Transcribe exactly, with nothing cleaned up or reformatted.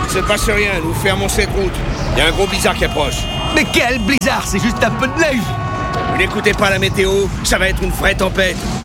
Il se passe rien, nous fermons cette route. Il y a un gros blizzard qui approche. Mais quel blizzard? C'est juste un peu de neige. Vous n'écoutez pas la météo, ça va être une vraie tempête.